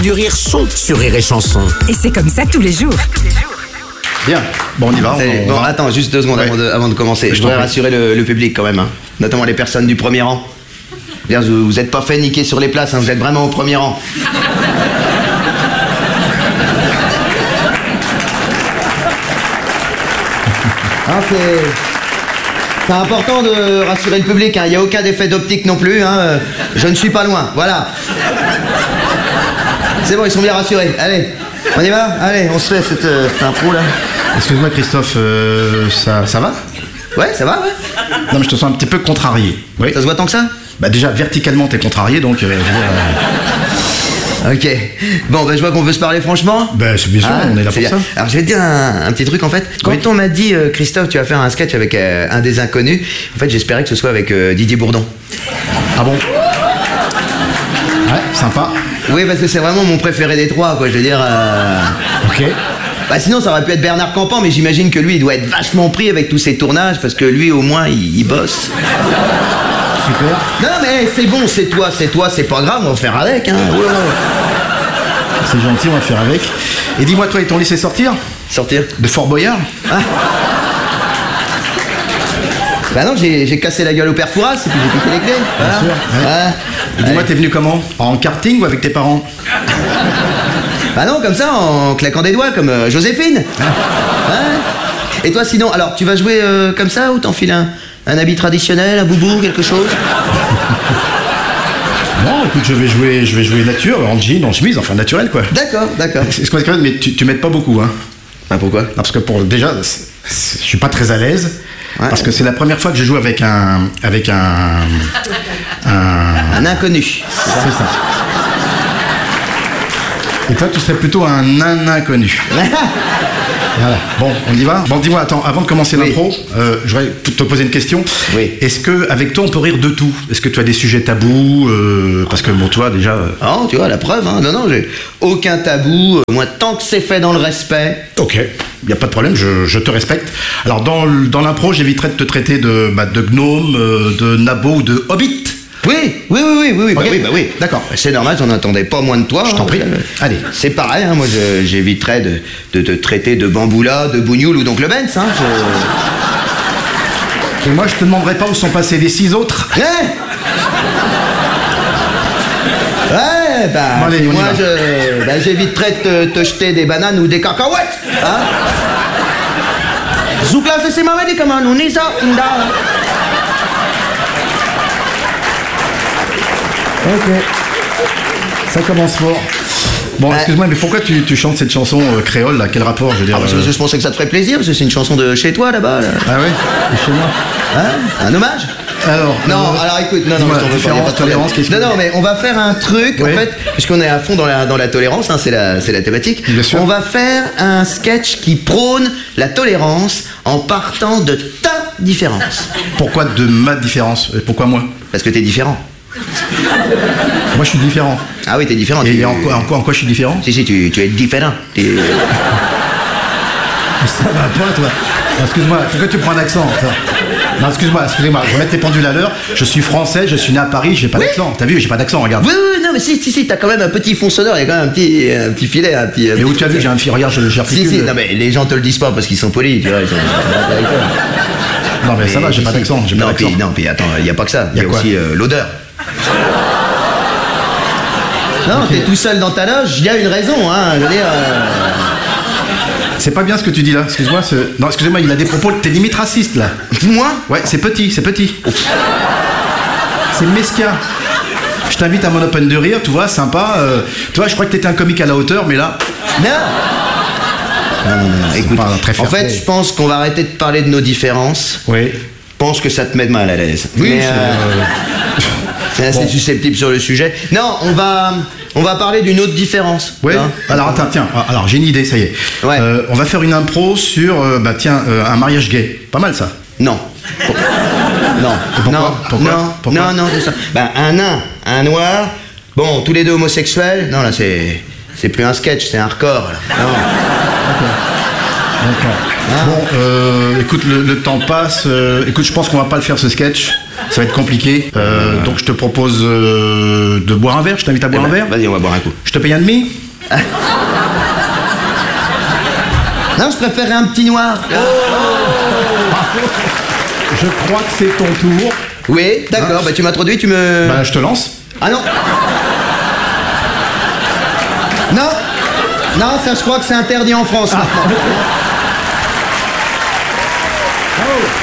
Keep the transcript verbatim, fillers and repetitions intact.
Du rire sont sur Rire et Chanson. Et c'est comme ça tous les jours. Bien, bon on y va. On, bon, on va. attends, juste deux secondes Ouais. avant, de, avant de commencer. Je, Je voudrais t'en prie. rassurer le, le public quand même, hein. Notamment les personnes du premier rang. Bien, vous, vous êtes pas fait niquer sur les places, hein, vous êtes vraiment au premier rang. Hein, c'est... C'est important de rassurer le public, hein. Il n'y a aucun effet d'optique non plus, hein. Euh, Je ne suis pas loin, voilà. C'est bon, ils sont bien rassurés. Allez, on y va? Allez, on se fait cette, euh, cette impro là. Excuse-moi Christophe, euh, ça, ça va? Ouais, ça va, ouais. Non mais je te sens un petit peu contrarié. Oui. Ça se voit tant que ça? Bah déjà verticalement t'es contrarié donc euh, je veux dire, euh, Ok. Bon, ben je vois qu'on veut se parler franchement. bah c'est bien sûr, Ah, on est là c'est pour bien. ça. Alors je vais te dire un, un petit truc en fait. Quoi? Quand on m'a dit euh, Christophe, tu vas faire un sketch avec euh, un des inconnus, en fait j'espérais que ce soit avec euh, Didier Bourdon. Ah bon? Ouais, sympa. Oui, parce que c'est vraiment mon préféré des trois, quoi. Je veux dire. Euh... Ok. Bah sinon ça aurait pu être Bernard Campan, mais j'imagine que lui il doit être vachement pris avec tous ses tournages parce que lui au moins il, il bosse. Super. Non mais c'est bon, c'est toi, c'est toi, c'est pas grave, on va faire avec, hein. Ouais, ouais. C'est gentil, on va faire avec. Et dis-moi, toi, ils t'ont laissé sortir Sortir. de Fort Boyard? Ah. Bah non, j'ai j'ai cassé la gueule au père Fouras et puis j'ai piqué les clés. Voilà. sûr, ouais. Ouais. Et dis-moi, Ouais. t'es venu comment? En karting ou avec tes parents? Bah non, comme ça, en claquant des doigts, comme euh, Joséphine. Ouais. Et toi, sinon, alors, tu vas jouer euh, comme ça ou t'enfiles un, un habit traditionnel, un boubou, quelque chose? Non, écoute, je vais jouer, je vais jouer nature, en jean, en chemise, enfin naturel quoi. D'accord, d'accord. Excuse-moi, mais tu, tu m'aides pas beaucoup, hein? Bah pourquoi? Non, parce que pour déjà, c'est- c'est- je suis pas très à l'aise. Ouais. Parce que c'est la première fois que je joue avec un, avec un, un. Un inconnu. C'est ça. Et toi, tu serais plutôt un nain inconnu. Voilà. Bon, on y va. Bon, dis-moi, attends, avant de commencer Oui. l'impro, euh, je voudrais te te poser une question. Oui. Est-ce que avec toi, on peut rire de tout? Est-ce que tu as des sujets tabous euh, Parce que bon, toi, déjà. euh, Oh, tu vois, la preuve, hein. Non, non, j'ai aucun tabou. euh, Moi, tant que c'est fait dans le respect. Ok, il n'y a pas de problème, je, je te respecte. Alors, dans, l- dans l'impro, j'éviterai de te traiter de, bah, de gnome, euh, de nabo ou de hobbit. Oui, oui, oui, oui, oui, oui, bah Ok. oui, bah oui. D'accord. Bah, c'est normal, j'en attendais pas moins de toi. Je t'en hein. prie. Euh, Allez. C'est pareil, hein. Moi, je- j'éviterais de, de te traiter de bamboula, de bougnoul ou d'oncle Benz, hein. Je... Et moi, je te demanderai pas où sont passés les six autres. Ouais Ouais, bah, Bon, allez, on y moi, va. je, bah, j'éviterais de te, te jeter des bananes ou des cacahuètes, hein. Zoukla, c'est ma médicament, on est ça, inda. Ok. Ça commence fort. Bon, Ouais. excuse-moi, mais pourquoi tu, tu chantes cette chanson euh, créole, là? Quel rapport, je veux dire Ah, parce euh, que je pensais que ça te ferait plaisir, parce que c'est une chanson de chez toi, là-bas, là. Ah ouais? Et chez moi? Hein? Un hommage? Alors. Non, euh, alors écoute, non, non, dis-moi, je t'en veux pas, y a différence, pas de problème. tolérance, qu'est-ce Non, que- non, mais on va faire un truc, Oui. en fait, puisqu'on est à fond dans la, dans la tolérance, hein, c'est la, c'est la thématique. Bien sûr. On va faire un sketch qui prône la tolérance en partant de ta différence. Pourquoi de ma différence? Et pourquoi moi? Parce que t'es différent. Moi, je suis différent. Ah oui, t'es différent. Et tu- en quoi, en quoi, en quoi je suis différent? Si, si, tu, tu es différent. T'es- Ça va pas, toi. Non, excuse-moi, pourquoi tu prends un accent toi? Non, excuse-moi, excusez-moi, je vais mettre tes pendules à l'heure. Je suis français, je suis né à Paris, j'ai pas Oui. d'accent. T'as vu, j'ai pas d'accent, regarde. Oui, oui, non, mais si, si, si, t'as quand même un petit fond sonore, il y a quand même un petit, un petit filet, un petit... un Et où petit tu as vu, truc. j'ai un fil, regarde, je Si, j'articule. si, non, mais les gens te le disent pas parce qu'ils sont polis, tu vois. Ils sont... Non, mais ça va, j'ai si, pas si. d'accent, j'ai pas Non, d'accent. puis, non, puis attends, il y a pas que ça. Il y Y a, a quoi aussi euh, l'odeur. Non, t'es tout seul dans ta loge, il y a une raison, hein. Je veux dire. euh, C'est pas bien ce que tu dis là, excuse-moi. ce- Non, excusez-moi, il a des propos, t'es limite raciste là. Moi Ouais, c'est petit, c'est petit. C'est mesquin. Je t'invite à mon open de rire, tu vois, sympa. euh, Tu vois, je crois que t'étais un comique à la hauteur, mais là. Non Non, non, non, non. Écoute, pas un très en fair fait, play. je pense qu'on va arrêter de parler de nos différences. Oui. Je pense que ça te met mal à l'aise. Oui, Mais, c'est, euh, c'est assez bon. susceptible sur le sujet. Non, on va, on va parler d'une autre différence. Ouais. hein. Alors attends, tiens. Alors j'ai une idée, ça y est. Ouais. Euh, on va faire une impro sur, euh, bah tiens, euh, un mariage gay. Pas mal ça. Non. Non. pourquoi non. Pourquoi non. Pourquoi non, non, c'est ça. Ben, un nain, un noir. Bon, tous les deux homosexuels. Non, là, c'est, c'est plus un sketch, c'est un record. là. Non. D'accord. Ah. Bon, euh, écoute, le, le temps passe. euh, écoute, je pense qu'on va pas le faire ce sketch. Ça va être compliqué. Euh, donc je te propose euh, de boire un verre. Je t'invite à boire Eh un ben, verre. Vas-y, on va boire un coup. Je te paye un demi. Non, je préférerais un petit noir. Je crois que c'est ton tour. Oui, d'accord, bah tu m'introduis, tu me... Bah, je te lance. Ah non. Non. Non, ça je crois que c'est interdit en France. Ah. Oh.